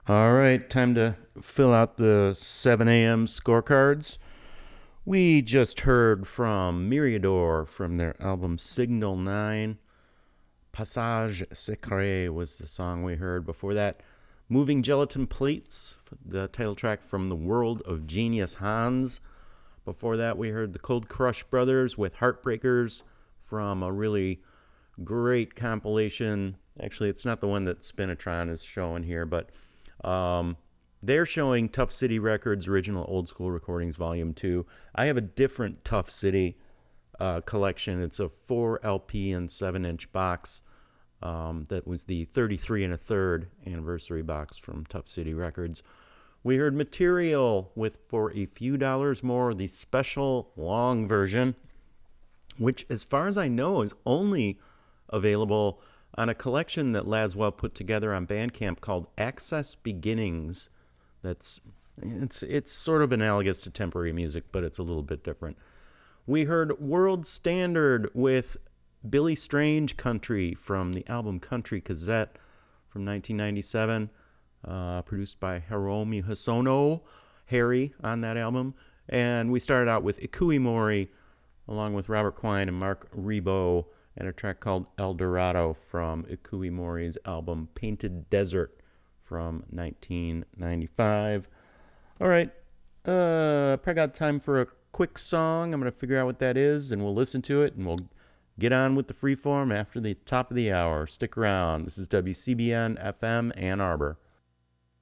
All right, time to fill out the 7 a.m. scorecards. We just heard from Myriador from their album Signal 9. Passage Secret was the song we heard. Before that, Moving Gelatin Plates, the title track from The World of Genius Hans. Before that, we heard the Cold Crush Brothers with Heartbreakers from a really great compilation. Actually, it's not the one that Spinatron is showing here, but they're showing Tough City Records Original Old School Recordings Volume 2. I have a different Tough City collection. It's a 4 LP and 7-inch box. That was the 33 and a third anniversary box from Tough City Records. We heard Material with For a Few Dollars More, the special long version, which, as far as I know, is only available on a collection that Laswell put together on Bandcamp called Access Beginnings. It's sort of analogous to temporary music, but it's a little bit different. We heard World Standard with Billy Strange Country from the album Country Gazette from 1997, produced by Hiromi Hosono, Harry, on that album. And we started out with Ikui Mori, along with Robert Quine and Mark Ribot, and a track called El Dorado from Ikui Mori's album Painted Desert from 1995. All right, probably got time for a quick song. I'm going to figure out what that is, and we'll listen to it, and we'll get on with the freeform after the top of the hour. Stick around. This is WCBN FM Ann Arbor.